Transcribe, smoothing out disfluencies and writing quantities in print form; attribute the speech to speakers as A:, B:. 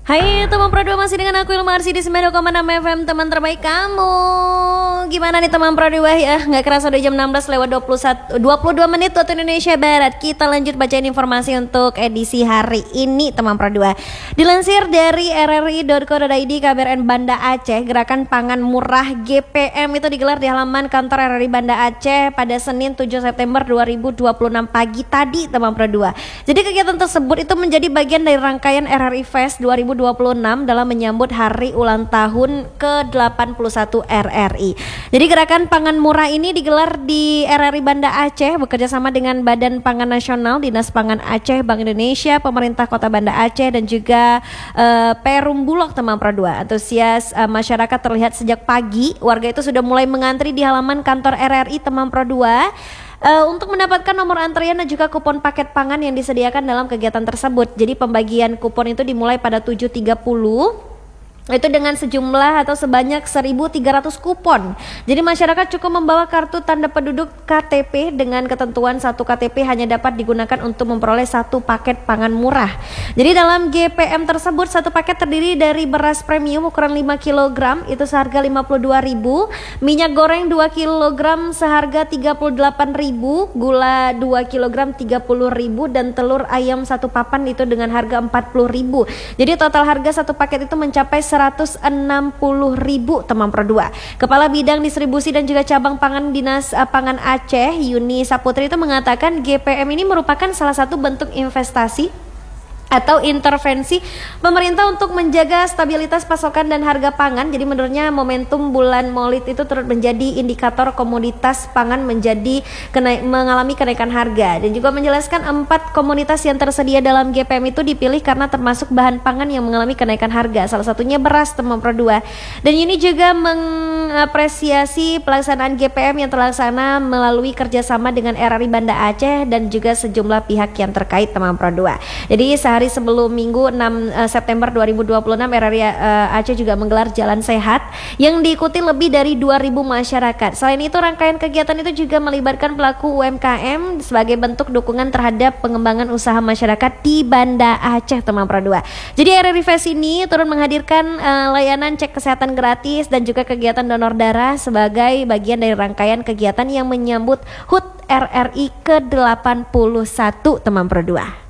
A: Hai teman Pro 2, masih dengan aku Ilma Arsi di 9,6 FM, teman terbaik kamu. Gimana nih teman Pro 2 ya? Nggak kerasa udah jam 16 lewat 22 menit waktu Indonesia Barat. Kita lanjut bacain informasi untuk edisi hari ini teman Pro 2. Dilansir dari rri.co.id, KBRN Banda Aceh, gerakan pangan murah GPM itu digelar di halaman kantor RRI Banda Aceh pada Senin 7 September 2026 pagi tadi teman Pro 2. Jadi kegiatan tersebut itu menjadi bagian dari rangkaian RRI Fest 2026 dalam menyambut hari ulang tahun ke-81 RRI. Jadi gerakan pangan murah ini digelar di RRI Banda Aceh bekerja sama dengan Badan Pangan Nasional, Dinas Pangan Aceh, Bank Indonesia, Pemerintah Kota Banda Aceh dan juga Perum Bulog teman Pro 2. Antusias masyarakat terlihat sejak pagi. Warga itu sudah mulai mengantri di halaman kantor RRI teman Pro 2 untuk mendapatkan nomor antrian dan juga kupon paket pangan yang disediakan dalam kegiatan tersebut. Jadi pembagian kupon itu dimulai pada 7.30 itu dengan sejumlah atau sebanyak 1.300 kupon. Jadi masyarakat cukup membawa kartu tanda penduduk KTP dengan ketentuan satu KTP hanya dapat digunakan untuk memperoleh satu paket pangan murah. Jadi dalam GPM tersebut satu paket terdiri dari beras premium ukuran 5 kg itu seharga 52.000, minyak goreng 2 kg seharga 38.000, gula 2 kg 30.000 dan telur ayam satu papan itu dengan harga 40.000. Jadi total harga satu paket itu mencapai 160.000 teman Pro 2. Kepala Bidang Distribusi dan juga Cabang Pangan Dinas Pangan Aceh, Yuni Saputri itu mengatakan GPM ini merupakan salah satu bentuk investasi atau intervensi pemerintah untuk menjaga stabilitas pasokan dan harga pangan. Jadi menurutnya momentum bulan Maulid itu turut menjadi indikator komoditas pangan mengalami kenaikan harga, dan juga menjelaskan 4 komoditas yang tersedia dalam GPM itu dipilih karena termasuk bahan pangan yang mengalami kenaikan harga. Salah satunya beras teman Pro 2. Dan ini juga mengapresiasi pelaksanaan GPM yang terlaksana melalui kerjasama dengan RRI Banda Aceh dan juga sejumlah pihak yang terkait teman Pro 2. Jadi hari sebelum Minggu 6 September 2026 RRI Aceh juga menggelar Jalan Sehat yang diikuti lebih dari 2.000 masyarakat. Selain itu rangkaian kegiatan itu juga melibatkan pelaku UMKM sebagai bentuk dukungan terhadap pengembangan usaha masyarakat di Banda Aceh teman Pro 2. Jadi RRI Fest ini turut menghadirkan layanan cek kesehatan gratis dan juga kegiatan donor darah sebagai bagian dari rangkaian kegiatan yang menyambut HUT RRI ke-81 teman Pro 2.